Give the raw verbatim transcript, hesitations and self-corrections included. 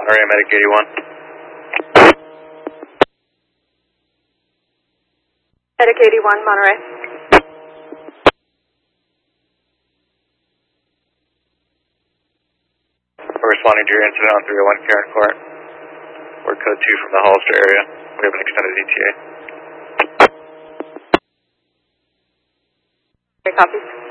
Monterey, Medic eighty-one. Medic eighty-one, Monterey. We're responding to your incident on three oh one Karen Court. We're code two from the Hollister area. We have an extended E T A. Okay, copy.